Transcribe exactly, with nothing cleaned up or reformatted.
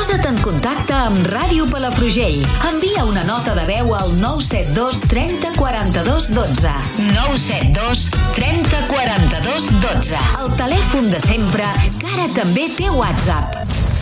Posa't en contacte amb Ràdio Palafrugell. Envia una nota de veu al nou set dos trenta quaranta-dos dotze. nou set dos trenta quaranta-dos dotze. El telèfon de sempre, que ara també té WhatsApp.